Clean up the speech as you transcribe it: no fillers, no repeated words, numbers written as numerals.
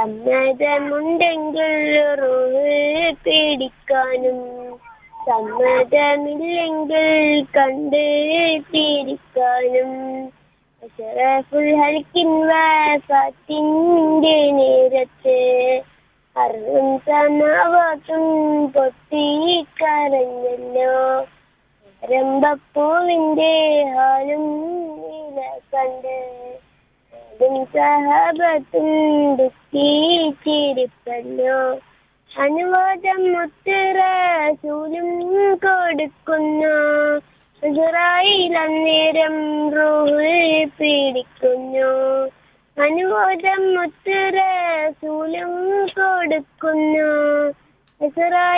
സമ്മതമുണ്ടെങ്കിൽ റൂഹ് പേടിക്കാനും സമ്മതമില്ലെങ്കിൽ കണ്ട് പിരിക്കാനും അശറഫുൽ ഹൽക്കിൻ വഫാത്തിന്റെ നേരത്ത് അർളും സമാവാത്തും പൊട്ടിക്കരഞ്ഞല്ലോ. രമ്പപ്പൂവിന്റെ ഹാലും നീല കണ്ട് അതും സഹാബത്തും ദുഃഖിച്ചിരിപ്പല്ലോ. അനുവാദം മുത്ത് റസൂലും കൊടുക്കുന്നു. ഇസ്രായേൽ അന്നേരം റൂഹ് പീഡിക്കുന്നു. അനുവാദം മുത്ത് റസൂലും കൊടുക്കുന്നു. ഇസ്രായേൽ